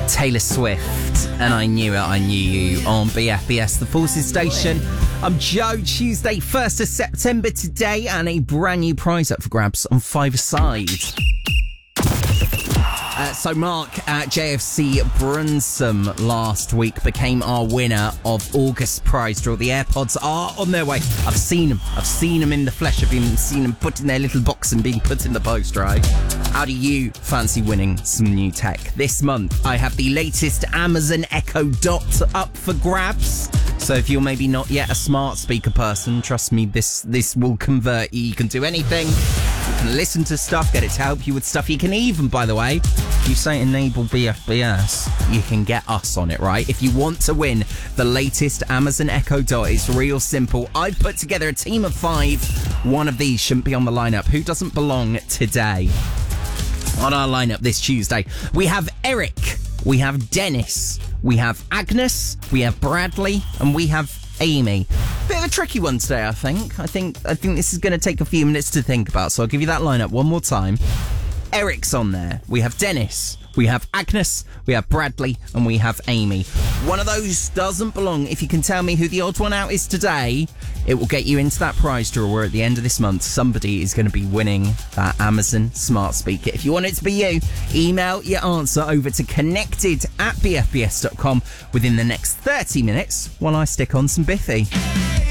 Taylor Swift, and I Knew It, I Knew You on BFBS, the Forces Station. I'm Joe, Tuesday, 1st of September today, and a brand new prize up for grabs on Five-A-Side. So Mark at JFC Brunsum last week became our winner of August prize draw. The AirPods are on their way. I've seen them in the flesh. I've seen them put in their little box and being put in the post, right? How do you fancy winning some new tech? This month, I have the latest Amazon Echo Dot up for grabs. So if you're maybe not yet a smart speaker person, trust me, this will convert you. You can do anything. You can listen to stuff, get it to help you with stuff. You can even, by the way, if you say enable BFBS, you can get us on it, right? If you want to win the latest Amazon Echo Dot, it's real simple. I've put together a team of 5. One of these shouldn't be on the lineup. Who doesn't belong today? On our lineup this Tuesday, we have Eric, we have Dennis, we have Agnes, we have Bradley, and we have Amy. Bit of a tricky one today, I think. I think this is going to take a few minutes to think about, so I'll give you that lineup one more time. Eric's on there. We have Dennis, we have Agnes, we have Bradley, and we have Amy. One of those doesn't belong. If you can tell me who the odd one out is today, it will get you into that prize draw where at the end of this month, somebody is going to be winning that Amazon smart speaker. If you want it to be you, email your answer over to connected@bfbs.com within the next 30 minutes while I stick on some Biffy.